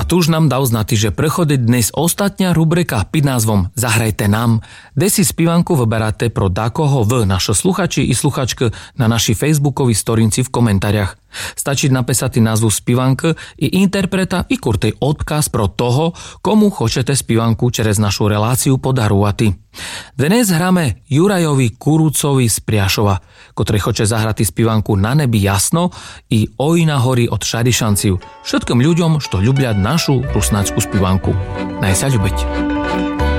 tu už nám dal znati, že prechodí dnes ostatnia rubrika pod názvom Zahrajte nám, kde si spievanku vyberáte pro dakoho v naši sluchači i sluchačky na naši facebookovi storinci v komentáriach. Stačí napísať názvu spievanky i interpreta i kurtej odkaz pro toho, komu chcete spievanku čerez našu reláciu podarúvati. Dnes hráme Jurajovi Kurucovi z Priašova, ktorý chce zahrať spievanku Na nebi jasno i Oj na hori od Šadišanciu. Všetkým ľuďom, što ľubia našu rusnácku spievanku. Naj sa ľubiť.